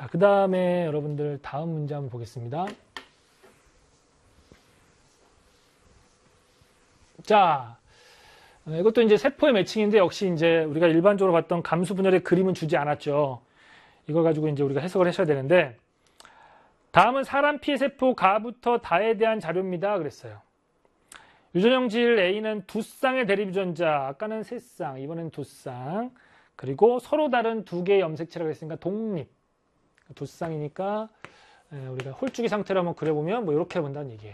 자, 그 다음에 여러분들 다음 문제 한번 보겠습니다. 자, 이것도 이제 세포의 매칭인데 역시 이제 우리가 일반적으로 봤던 감수 분열의 그림은 주지 않았죠. 이걸 가지고 이제 우리가 해석을 하셔야 되는데, 다음은 사람 피 세포 가부터 다에 대한 자료입니다. 그랬어요. 유전형 질 A는 두 쌍의 대립 유전자, 아까는 세 쌍, 이번엔 두 쌍, 그리고 서로 다른 두 개의 염색체라고 했으니까 독립. 두 쌍이니까 우리가 홀쭉이 상태로 한번 그려보면 뭐 이렇게 본다는 얘기예요.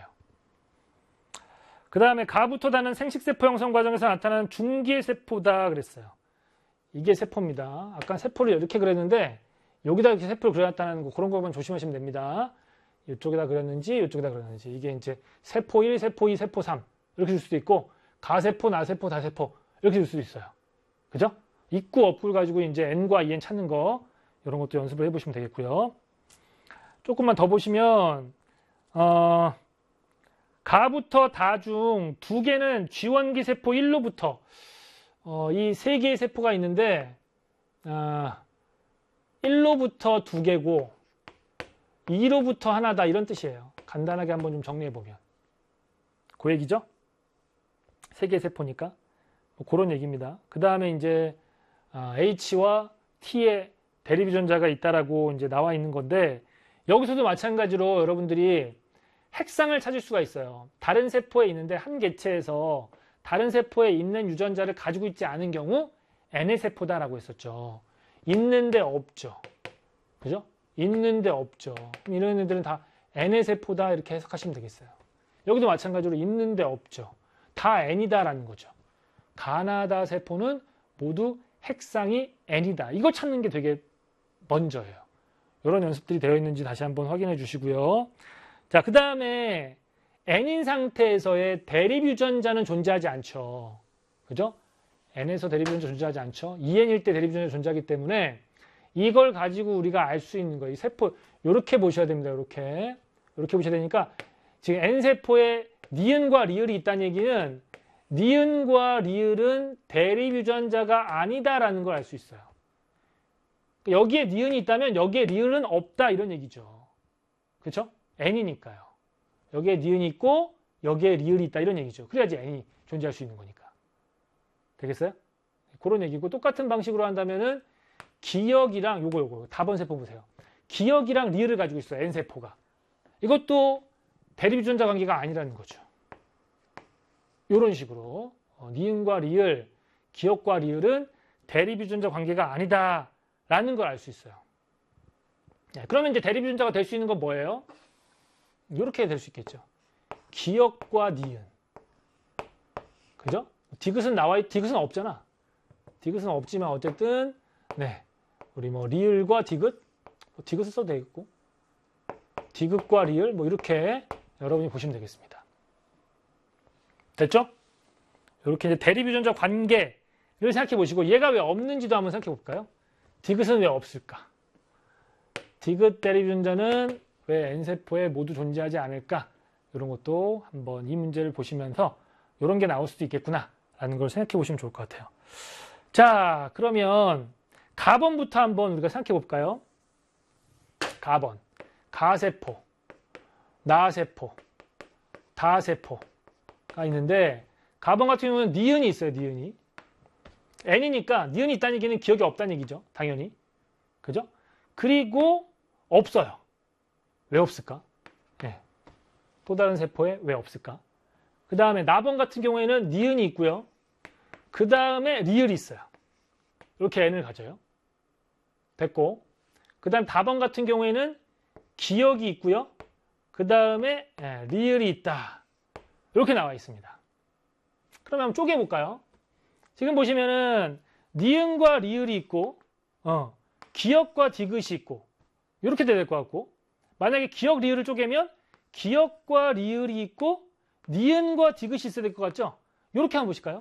그 다음에 가부터 다는 생식세포 형성 과정에서 나타나는 중기의 세포다 그랬어요. 이게 세포입니다. 아까 세포를 이렇게 그렸는데 여기다 이렇게 세포를 그려놨다는 거, 그런 거만 조심하시면 됩니다. 이쪽에다 그렸는지 이쪽에다 그렸는지. 이게 이제 세포 1, 세포 2, 세포 3 이렇게 줄 수도 있고, 가세포, 나세포, 다세포 이렇게 줄 수도 있어요. 그죠? 입구 없구를 가지고 이제 N과 EN 찾는 거, 이런 것도 연습을 해보시면 되겠고요. 조금만 더 보시면 가부터 다 중 두 개는 G원기 세포 1로부터 이 세 개의 세포가 있는데 1로부터 두 개고 2로부터 하나다, 이런 뜻이에요. 간단하게 한번 좀 정리해보면 그 얘기죠. 세 개의 세포니까 뭐 그런 얘기입니다. 그 다음에 이제 H와 T의 대립 유전자가 있다라고 이제 나와 있는 건데, 여기서도 마찬가지로 여러분들이 핵상을 찾을 수가 있어요. 다른 세포에 있는데 한 개체에서 다른 세포에 있는 유전자를 가지고 있지 않은 경우 N의 세포다라고 했었죠. 있는데 없죠. 그죠? 있는데 없죠. 이런 애들은 다 N의 세포다 이렇게 해석하시면 되겠어요. 여기도 마찬가지로 있는데 없죠. 다 N이다라는 거죠. 가나다 세포는 모두 핵상이 N이다. 이걸 찾는 게 되게 먼저예요. 이런 연습들이 되어 있는지 다시 한번 확인해 주시고요. 자, 그 다음에 N인 상태에서의 대립 유전자는 존재하지 않죠. 그죠? N에서 대립 유전자 존재하지 않죠. 2N일 때 대립 유전자 존재하기 때문에 이걸 가지고 우리가 알 수 있는 거예요. 이 세포, 이렇게 보셔야 됩니다. 이렇게 보셔야 되니까, 지금 N세포에 니은과 리을이 있다는 얘기는 니은과 리을은 대립 유전자가 아니다라는 걸 알 수 있어요. 여기에 니은이 있다면 여기에 리을은 없다, 이런 얘기죠. 그렇죠? N이니까요. 여기에 니은이 있고 여기에 리을이 있다, 이런 얘기죠. 그래야지 N이 존재할 수 있는 거니까. 되겠어요? 그런 얘기고, 똑같은 방식으로 한다면은 기역이랑 요거 다번 세포 보세요. 기역이랑 리을을 가지고 있어요. N세포가. 이것도 대립 유전자 관계가 아니라는 거죠. 이런 식으로 니은과 리을, 기역과 리을은 대립 유전자 관계가 아니다라는 걸 알 수 있어요. 그러면 이제 대립 유전자가 될 수 있는 건 뭐예요? 이렇게 될 수 있겠죠. 기역과 니은. 그죠? 디귿은 디귿은 없잖아. 디귿은 없지만 어쨌든 우리 뭐 리을과 디귿, 디귿을 써도 되겠고, 디귿과 리을 뭐 이렇게 여러분이 보시면 되겠습니다. 됐죠? 이렇게 이제 대립 유전자 관계를 생각해 보시고, 얘가 왜 없는지도 한번 생각해 볼까요? 디귿은 왜 없을까? 디귿 대립 유전자는 왜 N세포에 모두 존재하지 않을까? 이런 것도 한번 이 문제를 보시면서 이런 게 나올 수도 있겠구나 라는 걸 생각해 보시면 좋을 것 같아요. 자, 그러면 가번부터 한번 우리가 생각해 볼까요? 가번, 가세포, 나세포, 다세포가 있는데, 가번 같은 경우는 니은이 있어요. 니은이. N이니까 니은이 있다는 얘기는 기억이 없다는 얘기죠. 당연히. 그죠? 그리고 없어요. 왜 없을까? 또 다른 세포에 왜 없을까? 그 다음에 나번 같은 경우에는 니은이 있고요. 그 다음에 리을이 있어요. 이렇게 N을 가져요. 됐고, 그 다음 다번 같은 경우에는 기역이 있고요. 그 다음에 리을이 있다. 이렇게 나와 있습니다. 그러면 한번 쪼개볼까요? 지금 보시면은 니은과 리을이 있고, 기역과 디귿이 있고, 이렇게 돼야 될 것 같고, 만약에 기역, 리을을 쪼개면 기역과 리을이 있고 니은과 디귿이 있어야 될 것 같죠? 이렇게 한번 보실까요?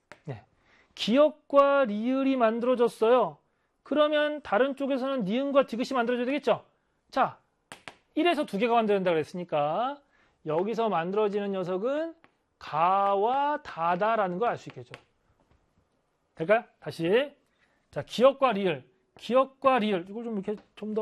기역과 리을이 만들어졌어요. 그러면 다른 쪽에서는 니은과 디귿이 만들어져야 되겠죠? 자, 1에서 2개가 만들어진다고 그랬으니까 여기서 만들어지는 녀석은 가와 다다라는 걸 알 수 있겠죠. 될까요? 다시. 자, 기역과 리을, 이걸 좀 이렇게 좀 더